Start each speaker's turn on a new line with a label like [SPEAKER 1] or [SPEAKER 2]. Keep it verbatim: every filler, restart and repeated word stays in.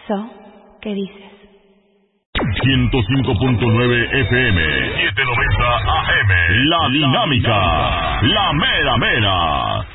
[SPEAKER 1] So, ¿qué dices?
[SPEAKER 2] ciento cinco punto nueve F M, setecientos noventa A M, La Dinámica, La Mera Mera.